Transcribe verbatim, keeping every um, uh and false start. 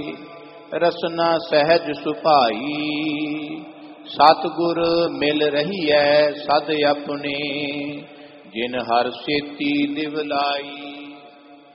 ਰਸਨਾ ਸਹਿਜ ਸੁਭਾਈ। ਸਤਿਗੁਰ ਮਿਲ ਰਹੀਐ ਸਦ ਆਪਣੇ, ਜਿਨ ਹਰ ਸੇਤੀ ਦਿਵ ਲਾਈ।